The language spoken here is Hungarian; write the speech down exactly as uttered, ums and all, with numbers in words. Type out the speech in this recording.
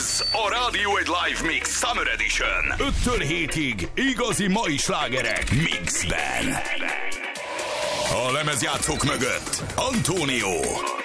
Ez a Rádió egy Live Mix Summer Edition. öttől hétig igazi mai slágerek mixben. A lemezjátszók mögött Antonio.